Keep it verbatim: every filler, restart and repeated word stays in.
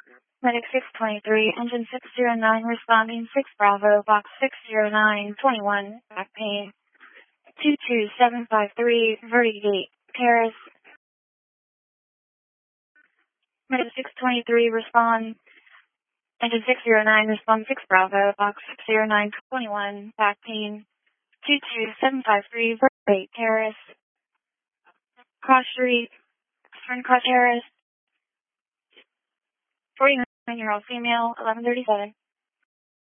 Medic six twenty-three, engine six zero nine, responding six Bravo, box six zero nine, twenty-one, back pain. two two seven five three, Vertigate, Paris. Medic six twenty-three, respond. Engine six zero nine, respond six Bravo, box six zero nine, twenty-one, back pain. two two seven five three, Vertigate, Paris. Cross Street, Turn Cross Paris. forty-nine-year-old female, eleven thirty-seven.